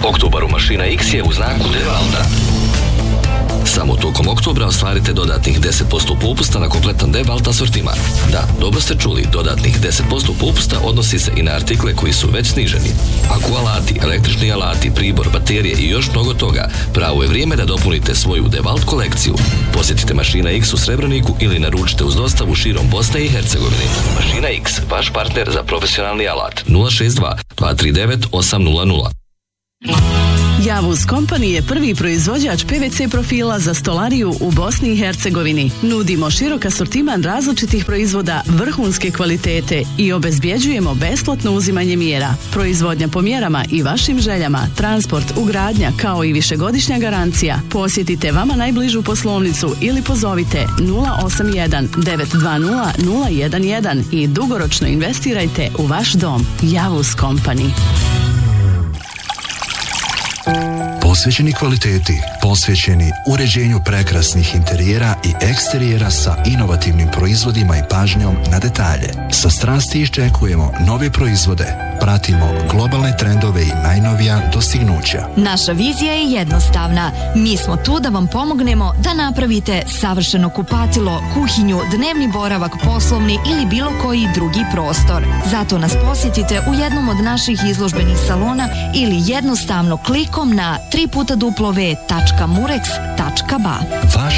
Oktobar u Mašina X je u znaku Devalda. Samo tokom oktobra ostvarite dodatnih 10% popusta na kompletan Devalt asortiman. Da, dobro ste čuli, dodatnih 10% popusta odnosi se i na artikle koji su već sniženi. Ako alati, električni alati, pribor, baterije i još mnogo toga, pravo je vrijeme da dopunite svoju Devalt kolekciju. Posjetite Mašina X u Srebreniku ili naručite uz dostavu širom Bosne i Hercegovine. Mašina X, vaš partner za profesionalni alat. 062 239 800. Javuz Company je prvi proizvođač PVC profila za stolariju u Bosni i Hercegovini. Nudimo širok asortiman različitih proizvoda vrhunske kvalitete i obezbjeđujemo besplatno uzimanje mjera. Proizvodnja po mjerama i vašim željama, transport, ugradnja kao i višegodišnja garancija. Posjetite vama najbližu poslovnicu ili pozovite 081 920 011 i dugoročno investirajte u vaš dom. Javuz Company. Posvećeni kvaliteti, posvećeni uređenju prekrasnih interijera i eksterijera sa inovativnim proizvodima i pažnjom na detalje. Sa strasti iščekujemo nove proizvode, pratimo globalne trendove i najnovija dostignuća. Naša vizija je jednostavna. Mi smo tu da vam pomognemo da napravite savršeno kupatilo, kuhinju, dnevni boravak, poslovni ili bilo koji drugi prostor. Zato nas posjetite u jednom od naših izložbenih salona ili jednostavno klikom na www.murex.ba.